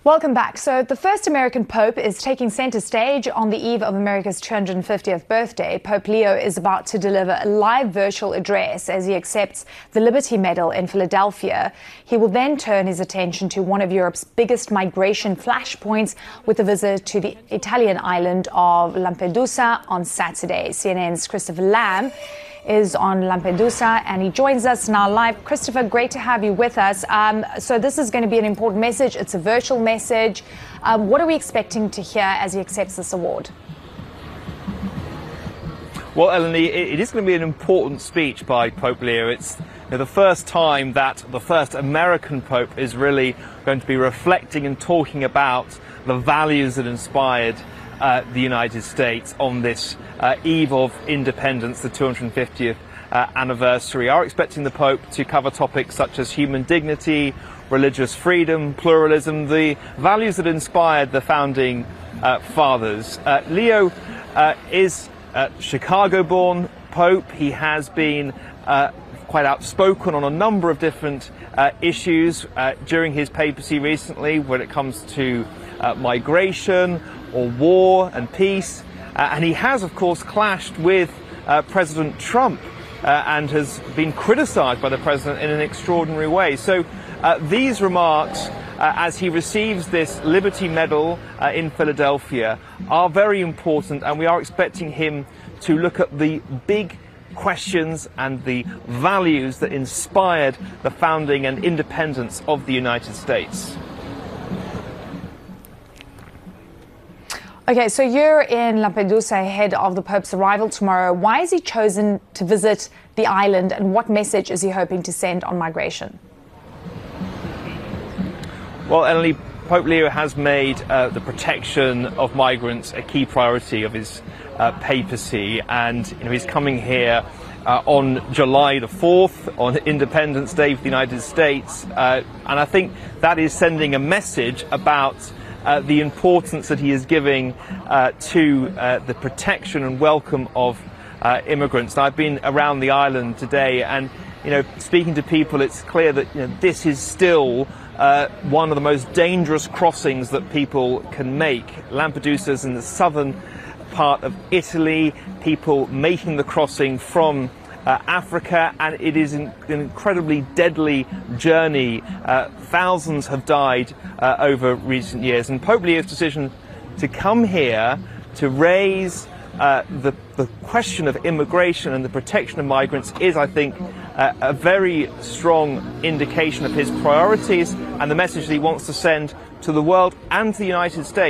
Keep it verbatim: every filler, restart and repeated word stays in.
Welcome back. So the first American Pope is taking center stage on the eve of America's two hundred fiftieth birthday. Pope Leo is about to deliver a live virtual address as he accepts the Liberty Medal in Philadelphia. He will then turn his attention to one of Europe's biggest migration flashpoints with a visit to the Italian island of Lampedusa on Saturday. C N N's Christopher Lamb is on Lampedusa and he joins us now live. Christopher, great to have you with us. Um, so this is going to be an important message. It's a virtual message. Um, what are we expecting to hear as he accepts this award? Well, Eleni, it is going to be an important speech by Pope Leo. It's you know, the first time that the first American Pope is really going to be reflecting and talking about the values that inspired Uh, the United States on this uh, eve of independence, the two hundred fiftieth uh, anniversary. Are expecting the Pope to cover topics such as human dignity, religious freedom, pluralism, the values that inspired the founding uh, fathers. Uh, Leo uh, is a Chicago-born Pope. He has been uh, quite outspoken on a number of different uh, issues uh, during his papacy recently when it comes to uh, migration or war and peace, uh, and he has of course clashed with uh, President Trump uh, and has been criticized by the president in an extraordinary way. So uh, these remarks uh, as he receives this Liberty Medal uh, in Philadelphia are very important, and we are expecting him to look at the big questions and the values that inspired the founding and independence of the United States. Okay, so you're in Lampedusa ahead of the Pope's arrival tomorrow. Why has he chosen to visit the island, and what message is he hoping to send on migration? Well, Emily, Pope Leo has made uh, the protection of migrants a key priority of his uh, papacy, and you know, he's coming here uh, on July the fourth, on Independence Day for the United States, uh, and I think that is sending a message about Uh, the importance that he is giving uh, to uh, the protection and welcome of uh, immigrants. Now, I've been around the island today, and you know, speaking to people, it's clear that you know, this is still uh, one of the most dangerous crossings that people can make. Lampedusa is in the southern part of Italy. People making the crossing from Uh, Africa, and it is an, an incredibly deadly journey. Uh, thousands have died uh, over recent years, and Pope Leo's decision to come here to raise uh, the, the question of immigration and the protection of migrants is, I think, uh, a very strong indication of his priorities and the message that he wants to send to the world and to the United States.